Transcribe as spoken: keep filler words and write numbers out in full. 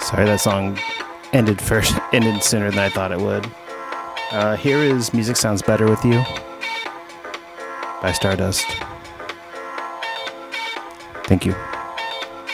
Sorry, that song ended first, ended sooner than I thought it would. Uh, here is Music Sounds Better With You by Stardust. Thank you.